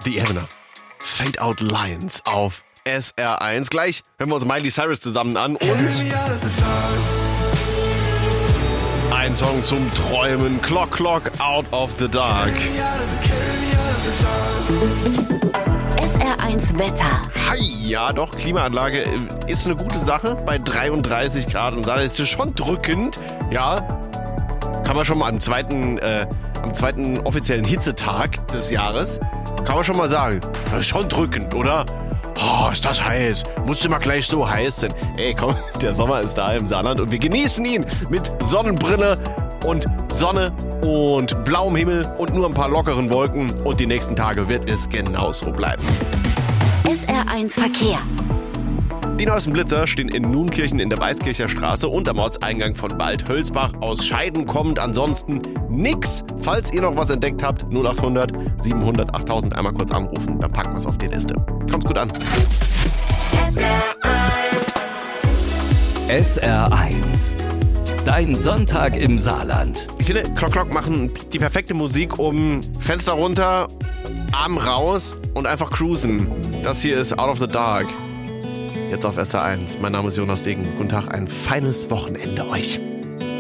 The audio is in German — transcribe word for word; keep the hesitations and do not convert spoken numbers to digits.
The Evener. Fade Out Lines auf S R eins. Gleich hören wir uns Miley Cyrus zusammen an und ein Song zum Träumen. Clock Clock Out of the Dark. S R eins Wetter. Hi, ja doch, Klimaanlage ist eine gute Sache. Bei dreiunddreißig Grad und da ist es schon drückend. Ja, kann man schon mal am zweiten, äh, am zweiten offiziellen Hitzetag des Jahres, kann man schon mal sagen, das ist schon drückend, oder? Oh, ist das heiß. Muss immer gleich so heiß sein. Ey, komm, der Sommer ist da im Saarland und wir genießen ihn mit Sonnenbrille und Sonne und blauem Himmel und nur ein paar lockeren Wolken. Und die nächsten Tage wird es genauso bleiben. S R eins Verkehr. Die neuesten Blitzer stehen in Nunkirchen in der Weißkircher Straße und am Ortseingang von Bad-Hölzbach. Aus Scheiden kommend ansonsten nix. Falls ihr noch was entdeckt habt, null acht hundert siebenhundert achttausend einmal kurz anrufen, dann packen wir es auf die Liste. Kommt's gut an. S R eins. S R eins. Dein Sonntag im Saarland. Ich finde, Clock Clock machen die perfekte Musik, um Fenster runter, Arm raus und einfach cruisen. Das hier ist Out of the Dark. Jetzt auf S R eins. Mein Name ist Jonas Degen. Guten Tag, ein feines Wochenende euch.